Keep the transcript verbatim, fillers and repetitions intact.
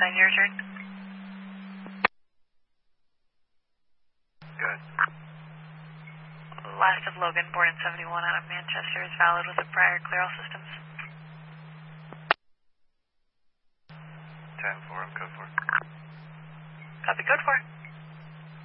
nine, your turn. Good. Last of Logan, born in seventy-one out of Manchester, is valid with a prior clear all systems. ten four, I'm code four. Copy, code four.